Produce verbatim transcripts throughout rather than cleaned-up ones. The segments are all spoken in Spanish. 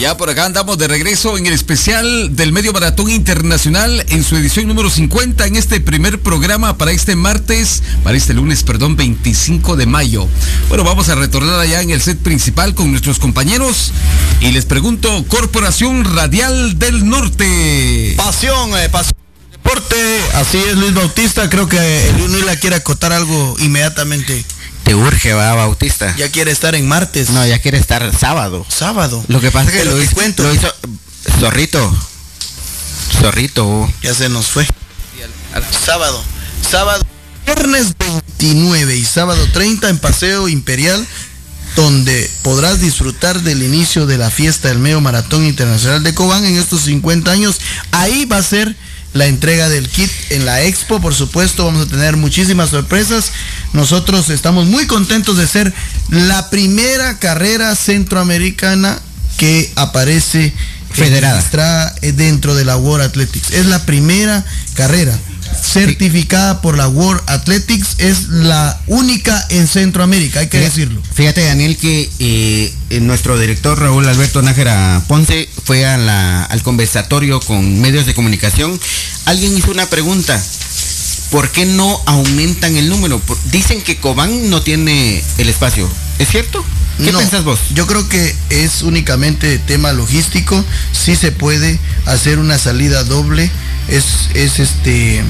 Ya por acá andamos de regreso en el especial del Medio Maratón Internacional en su edición número cincuenta en este primer programa para este martes, para este lunes, perdón, veinticinco de mayo. Bueno, vamos a retornar allá en el set principal con nuestros compañeros y les pregunto, Corporación Radial del Norte. Pasión, eh, pasión. Deporte, así es Luis Bautista, creo que el Unila quiere acotar algo inmediatamente. Te urge, va, Bautista. Ya quiere estar en martes. No, ya quiere estar sábado. Sábado. Lo que pasa es que Pero lo te hizo, cuento. lo hizo Zorrito. Zorrito. Ya se nos fue. Sábado. Sábado. Viernes veintinueve y sábado treinta en Paseo Imperial, donde podrás disfrutar del inicio de la fiesta del Medio Maratón Internacional de Cobán en estos cincuenta años. Ahí va a ser la entrega del kit en la expo, por supuesto, vamos a tener muchísimas sorpresas. Nosotros estamos muy contentos de ser la primera carrera centroamericana que aparece federada dentro de la World Athletics. Es la primera carrera certificada por la World Athletics, es la única en Centroamérica, hay que fíjate, decirlo. Fíjate, Daniel, que eh, nuestro director Raúl Alberto Nájera Ponce fue a la, al conversatorio con medios de comunicación. Alguien hizo una pregunta: ¿por qué no aumentan el número? Por, dicen que Cobán no tiene el espacio, ¿es cierto? ¿Qué no, piensas vos? Yo creo que es únicamente tema logístico. Sí se puede hacer una salida doble. Es, es este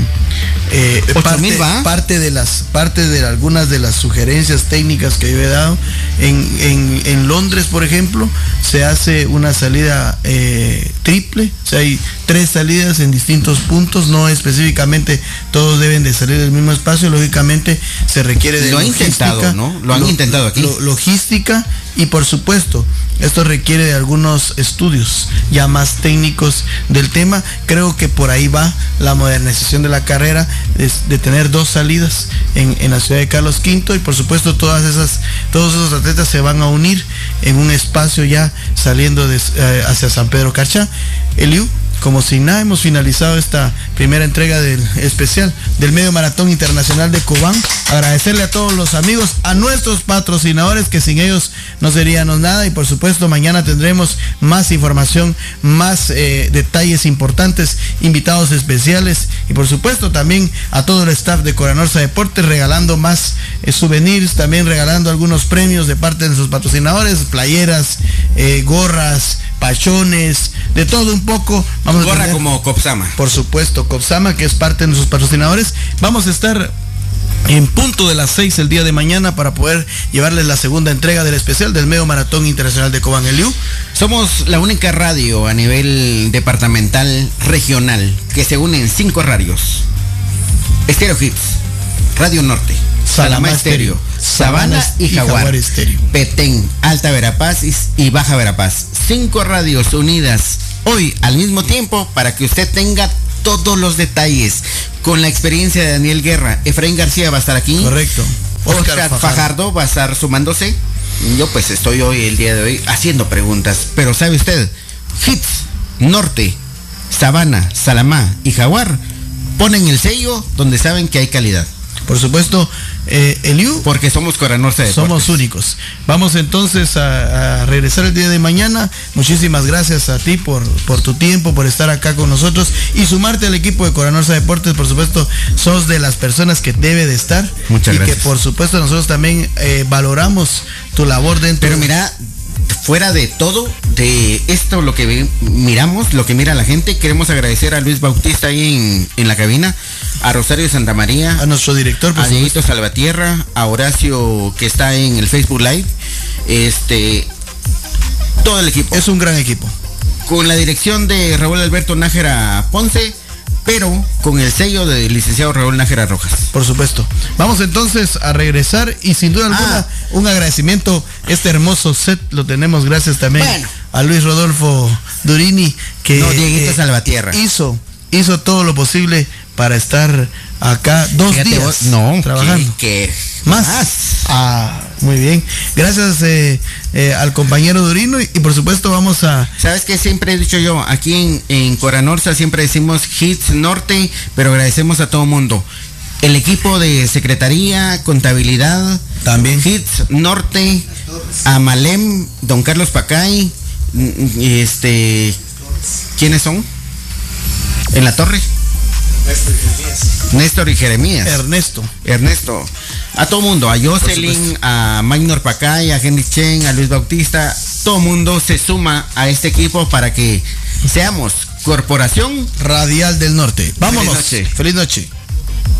eh, parte, parte de las parte de algunas de las sugerencias técnicas que yo he dado. En, en, en Londres, por ejemplo, se hace una salida eh, triple, o sea, hay tres salidas en distintos puntos, no específicamente todos deben de salir del mismo espacio, lógicamente se requiere de lo logística. Han intentado, ¿no? Lo han lo, intentado aquí. Lo, logística y por supuesto esto requiere de algunos estudios ya más técnicos del tema. Creo que por ahí va la modernización de la carrera, de, de tener dos salidas en, en la ciudad de Carlos Quinto, y por supuesto todas esas, todos esos atletas se van a unir en un espacio ya saliendo de, eh, hacia San Pedro Carchá. Eliu, como si nada, hemos finalizado esta primera entrega del especial del Medio Maratón Internacional de Cobán. Agradecerle a todos los amigos, a nuestros patrocinadores, que sin ellos no seríamos nada, y por supuesto mañana tendremos más información, más eh, detalles importantes, invitados especiales, y por supuesto también a todo el staff de Coranorsa Deportes, regalando más eh, souvenirs, también regalando algunos premios de parte de nuestros patrocinadores, playeras, eh, gorras, pachones, de todo un poco. Vamos Gorra a tener, como Copsama. Por supuesto, Copsama, que es parte de nuestros patrocinadores. Vamos a estar en punto de las seis el día de mañana para poder llevarles la segunda entrega del especial del Medio Maratón Internacional de Cobán. Eliu. Somos la única radio a nivel departamental regional que se une en cinco radios: Estéreo Hits, Radio Norte, Salamá Estéreo, Sabana y Jaguar, Jaguar Estéreo, Petén, Alta Verapaz y, y Baja Verapaz. Cinco radios unidas hoy al mismo tiempo para que usted tenga todos los detalles. Con la experiencia de Daniel Guerra, Efraín García va a estar aquí. Correcto. Oscar, Oscar Fajardo. Fajardo va a estar sumándose. Yo pues estoy hoy, el día de hoy, haciendo preguntas. Pero ¿sabe usted? Hits, Norte, Sabana, Salamá y Jaguar ponen el sello donde saben que hay calidad. Por supuesto, eh, Eliu. Porque somos Coranorsa Deportes. Somos únicos. Vamos entonces a, a regresar el día de mañana. Muchísimas gracias a ti por, por tu tiempo, por estar acá con nosotros y sumarte al equipo de Coranorsa Deportes. Por supuesto, sos de las personas que debe de estar. Muchas y gracias. Que por supuesto nosotros también eh, valoramos tu labor dentro. Pero mira, fuera de todo, de esto, lo que miramos, lo que mira la gente, queremos agradecer a Luis Bautista ahí en, en la cabina, a Rosario Santa María, a nuestro director, a Dieguito Salvatierra, a Horacio que está en el Facebook Live, este, todo el equipo. Es un gran equipo. Con la dirección de Raúl Alberto Nájera Ponce, pero con el sello del licenciado Raúl Nájera Rojas. Por supuesto. Vamos entonces a regresar y sin duda alguna ah. un agradecimiento. Este hermoso set lo tenemos gracias también bueno. a Luis Rodolfo Durini, que no, Dieguito eh, Salvatierra hizo, hizo todo lo posible para estar acá dos Fíjate días vos, no, trabajando. Que, que más. más. Ah, muy bien. Gracias eh, eh, al compañero Durino y, y por supuesto vamos a... ¿Sabes qué siempre he dicho yo? Aquí en, en Coranorsa siempre decimos Hits Norte, pero agradecemos a todo mundo. El equipo de Secretaría, Contabilidad, también Hits Norte, a Malem, don Carlos Pacay, Este, ¿quiénes son? En la torre. Néstor y Jeremías. Néstor y Jeremías. Ernesto. Ernesto. A todo mundo, a Jocelyn, a Maynor Pacay, a Henry Chen, a Luis Bautista, todo mundo se suma a este equipo para que seamos Corporación Radial del Norte. Vámonos. Feliz noche. Feliz noche.